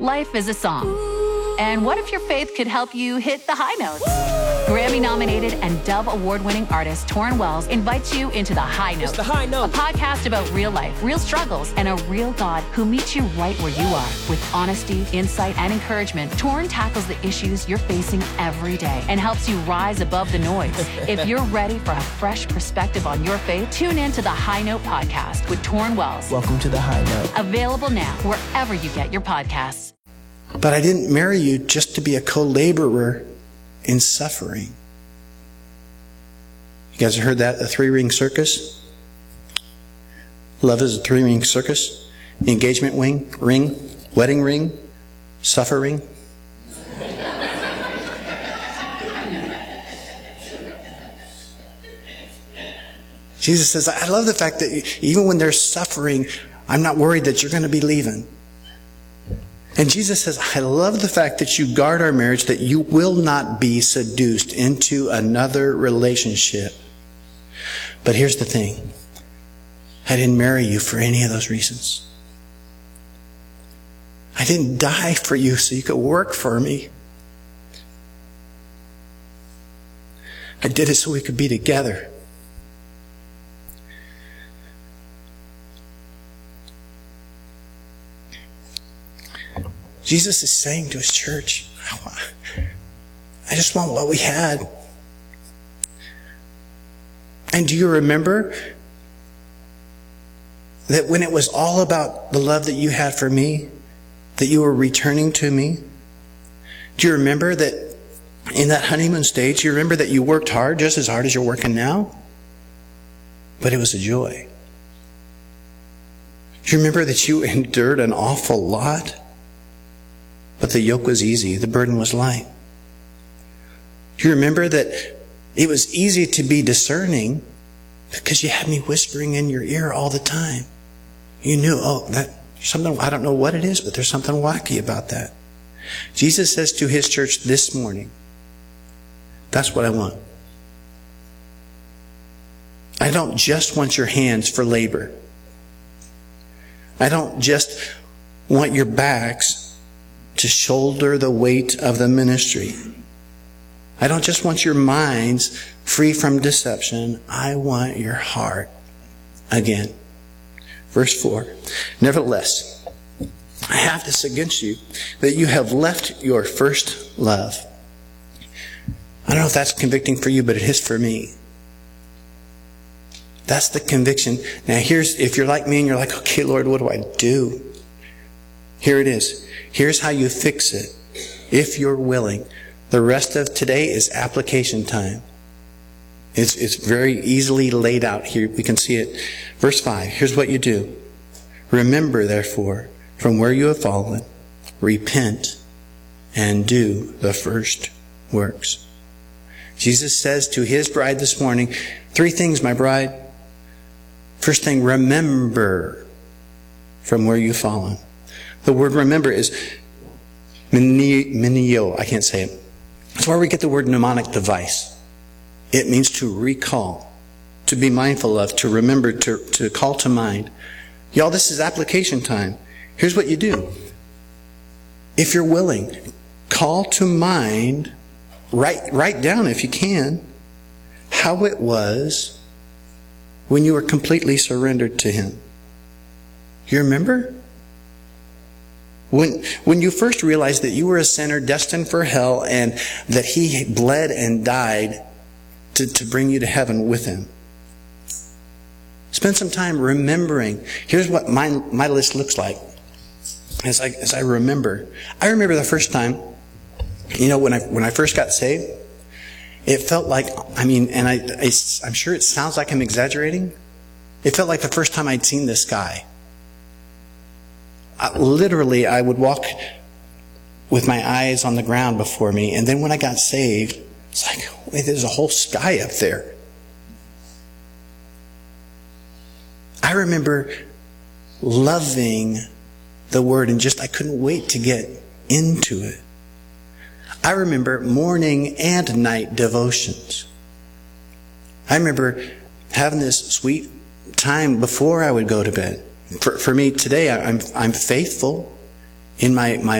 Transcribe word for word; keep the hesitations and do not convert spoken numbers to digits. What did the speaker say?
Life is a song. And what if your faith could help you hit the high notes? Grammy-nominated and Dove Award-winning artist Torrin Wells invites you into The High Note. It's The High Note. A podcast about real life, real struggles, and a real God who meets you right where you are. With honesty, insight, and encouragement, Torrin tackles the issues you're facing every day and helps you rise above the noise. If you're ready for a fresh perspective on your faith, tune in to The High Note podcast with Torrin Wells. Welcome to The High Note. Available now wherever you get your podcasts. But I didn't marry you just to be a co-laborer in suffering. You guys have heard that? A three-ring circus? Love is a three-ring circus. Engagement ring, ring, wedding ring, suffering. Jesus says, I love the fact that even when there's suffering, I'm not worried that you're going to be leaving. And Jesus says, I love the fact that you guard our marriage, that you will not be seduced into another relationship. But here's the thing. I didn't marry you for any of those reasons. I didn't die for you so you could work for me. I did it so we could be together. Jesus is saying to his church, I just want what we had. And do you remember that when it was all about the love that you had for me, that you were returning to me? Do you remember that in that honeymoon stage, you remember that you worked hard, just as hard as you're working now? But it was a joy. Do you remember that you endured an awful lot? But the yoke was easy, the burden was light. Do you remember that it was easy to be discerning because you had me whispering in your ear all the time? You knew, oh, that something, I don't know what it is, but there's something wacky about that. Jesus says to his church this morning, that's what I want. I don't just want your hands for labor. I don't just want your backs to shoulder the weight of the ministry. I don't just want your minds free from deception. I want your heart again. Verse four. Nevertheless, I have this against you, that you have left your first love. I don't know if that's convicting for you, but it is for me. That's the conviction. Now here's, if you're like me and you're like, okay, Lord, what do I do? Here it is. Here's how you fix it, if you're willing. The rest of today is application time. It's, it's very easily laid out here. We can see it. Verse five, here's what you do. Remember, therefore, from where you have fallen, repent and do the first works. Jesus says to his bride this morning, three things, my bride. First thing, remember from where you've fallen. The word remember is menio. I can't say it. That's where we get the word mnemonic device. It means to recall, to be mindful of, to remember, to, to call to mind. Y'all, this is application time. Here's what you do. If you're willing, call to mind, write, write down if you can, how it was when you were completely surrendered to him. You remember? When, when you first realized that you were a sinner destined for hell and that he bled and died to, to bring you to heaven with him. Spend some time remembering. Here's what my, my list looks like as I, as I remember. I remember the first time, you know, when I, when I first got saved, it felt like, I mean, and I, I, I'm sure it sounds like I'm exaggerating. It felt like the first time I'd seen this guy. I, literally, I would walk with my eyes on the ground before me, and then when I got saved, it's like, wait, there's a whole sky up there. I remember loving the Word, and just I couldn't wait to get into it. I remember morning and night devotions. I remember having this sweet time before I would go to bed. For, for me today, I'm, I'm faithful in my, my